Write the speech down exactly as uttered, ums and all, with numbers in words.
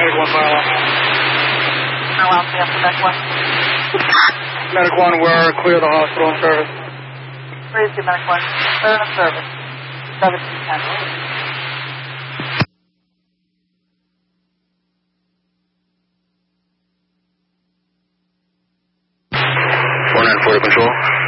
Medic one, fire alarm. Fire alarm, yes, Medic one. Medic one, we're clear the hospital in service. Please do, Medic one. Clear in service. seventeen ten. four nine four to control.